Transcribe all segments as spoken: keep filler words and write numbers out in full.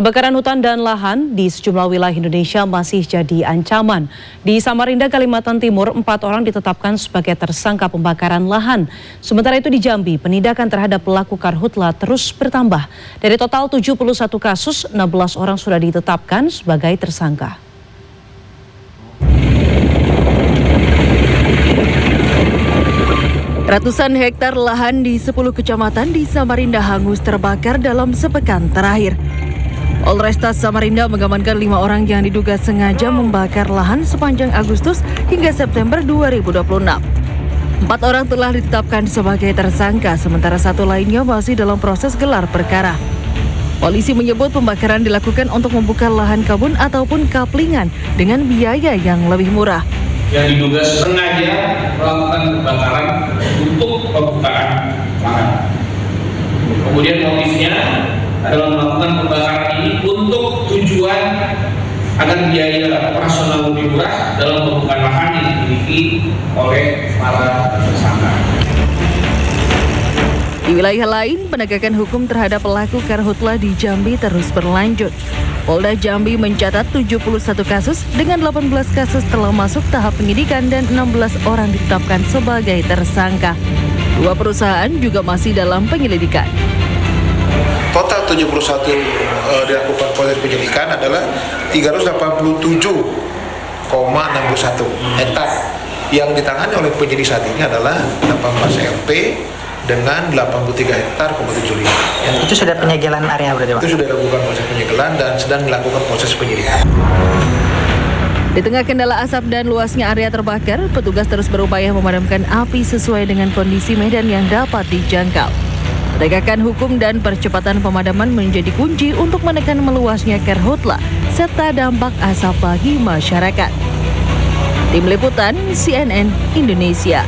Kebakaran hutan dan lahan di sejumlah wilayah Indonesia masih jadi ancaman. Di Samarinda, Kalimantan Timur, empat orang ditetapkan sebagai tersangka pembakaran lahan. Sementara itu di Jambi, penindakan terhadap pelaku karhutla terus bertambah. Dari total tujuh puluh satu kasus, enam belas orang sudah ditetapkan sebagai tersangka. Ratusan hektar lahan di sepuluh kecamatan di Samarinda hangus terbakar dalam sepekan terakhir. Polrestas Samarinda mengamankan lima orang yang diduga sengaja membakar lahan sepanjang Agustus hingga September dua ribu dua puluh enam. Empat orang telah ditetapkan sebagai tersangka, sementara satu lainnya masih dalam proses gelar perkara. Polisi menyebut pembakaran dilakukan untuk membuka lahan kebun ataupun kaplingan dengan biaya yang lebih murah. Yang diduga sengaja melakukan pembakaran untuk pembukaan lahan. Kemudian motifnya adalah melakukan pembakaran ini untuk tujuan agar biaya operasional lebih murah dalam pembukaan lahan yang dimiliki oleh para tersangka. Di wilayah lain, penegakan hukum terhadap pelaku karhutla di Jambi terus berlanjut. Polda Jambi mencatat tujuh puluh satu kasus dengan delapan belas kasus telah masuk tahap penyidikan dan enam belas orang ditetapkan sebagai tersangka. Dua perusahaan juga masih dalam penyelidikan. Total tujuh puluh satu uh, dilakukan proses penyelidikan adalah tiga ratus delapan puluh tujuh koma enam puluh satu hektar. Yang ditangani oleh penyidik saat ini adalah delapan belas L P dengan delapan puluh tiga hektar koma tujuh lima. Ya. Itu sudah penyegelan area berarti, Pak? Itu sudah dilakukan proses penyegelan dan sedang dilakukan proses penyidikan. Di tengah kendala asap dan luasnya area terbakar, petugas terus berupaya memadamkan api sesuai dengan kondisi medan yang dapat dijangkau. Penegakan hukum dan percepatan pemadaman menjadi kunci untuk menekan meluasnya karhutla serta dampak asap bagi masyarakat. Tim Liputan C N N Indonesia.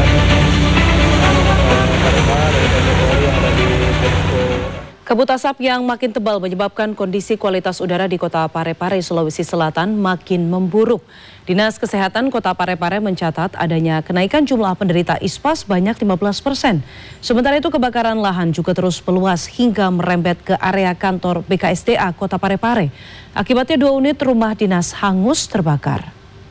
Kabut asap yang makin tebal menyebabkan kondisi kualitas udara di Kota Parepare, Sulawesi Selatan makin memburuk. Dinas Kesehatan Kota Parepare mencatat adanya kenaikan jumlah penderita ispa sebanyak lima belas persen. Sementara itu kebakaran lahan juga terus meluas hingga merembet ke area kantor B K S D A Kota Parepare. Akibatnya dua unit rumah dinas hangus terbakar.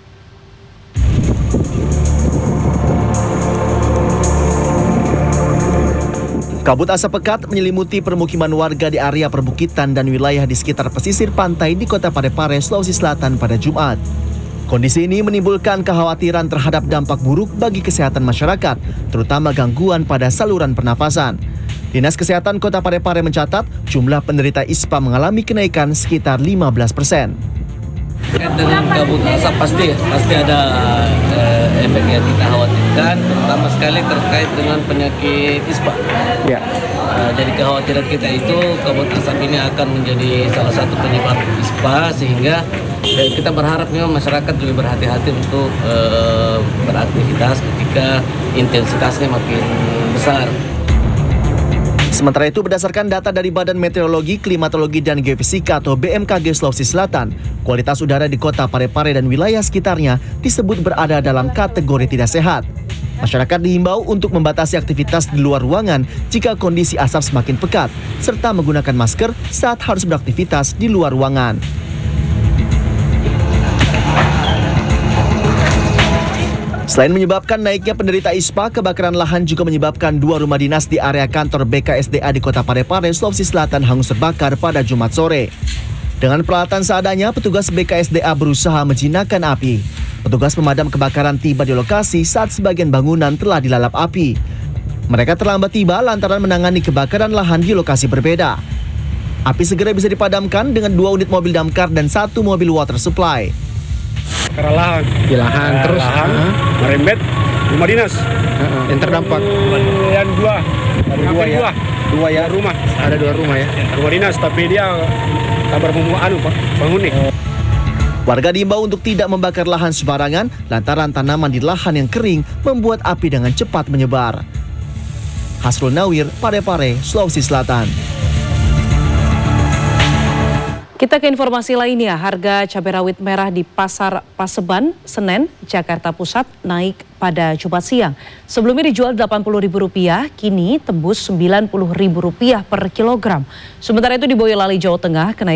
Kabut asap pekat menyelimuti permukiman warga di area perbukitan dan wilayah di sekitar pesisir pantai di Kota Parepare, Sulawesi Selatan pada Jumat. Kondisi ini menimbulkan kekhawatiran terhadap dampak buruk bagi kesehatan masyarakat, terutama gangguan pada saluran pernafasan. Dinas Kesehatan Kota Parepare mencatat jumlah penderita ispa mengalami kenaikan sekitar lima belas persen. Dengan kabut asap pasti pasti ada eh, efek yang kita khawatirkan, terutama sekali terkait dengan penyakit ispa. Ya. Uh, jadi kekhawatiran kita itu kabut asap ini akan menjadi salah satu penyebab ispa, sehingga eh, kita berharap memang masyarakat lebih berhati-hati untuk eh, beraktivitas ketika intensitasnya makin besar. Sementara itu, berdasarkan data dari Badan Meteorologi, Klimatologi, dan Geofisika atau B M K G Sulawesi Selatan, kualitas udara di Kota Parepare dan wilayah sekitarnya disebut berada dalam kategori tidak sehat. Masyarakat dihimbau untuk membatasi aktivitas di luar ruangan jika kondisi asap semakin pekat, serta menggunakan masker saat harus beraktivitas di luar ruangan. Selain menyebabkan naiknya penderita ispa, kebakaran lahan juga menyebabkan dua rumah dinas di area kantor B K S D A di Kota Parepare, Sulawesi Selatan hangus terbakar pada Jumat sore. Dengan peralatan seadanya, petugas B K S D A berusaha menjinakkan api. Petugas pemadam kebakaran tiba di lokasi saat sebagian bangunan telah dilalap api. Mereka terlambat tiba lantaran menangani kebakaran lahan di lokasi berbeda. Api segera bisa dipadamkan dengan dua unit mobil damkar dan satu mobil water supply. Karena lahan, di lahan nah, terus lahan, uh-huh. merembet rumah dinas uh-huh. yang terdampak. Yang dua, dua ya, dua, dua ya, rumah. Ada dua rumah ya. Rumah dinas, tapi dia kabar anu pak, penghuni. Warga diimbau untuk tidak membakar lahan sembarangan lantaran tanaman di lahan yang kering membuat api dengan cepat menyebar. Hasrul Nawir, Parepare, Sulawesi Selatan. Kita ke informasi lainnya, harga cabai rawit merah di Pasar Paseban, Senen, Jakarta Pusat naik pada Jumat siang. Sebelumnya dijual delapan puluh ribu rupiah, kini tembus sembilan puluh ribu rupiah per kilogram. Sementara itu di Boyolali, Jawa Tengah, kenaikan